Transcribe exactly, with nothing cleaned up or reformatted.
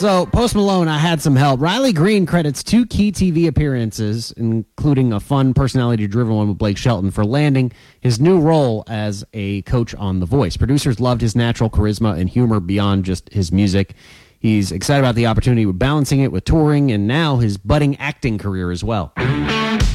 So, Post Malone, I had some help. Riley Green credits two key T V appearances, including a fun, personality-driven one with Blake Shelton, for landing his new role as a coach on The Voice. Producers loved his natural charisma and humor beyond just his music. He's excited about the opportunity with balancing it with touring and now his budding acting career as well.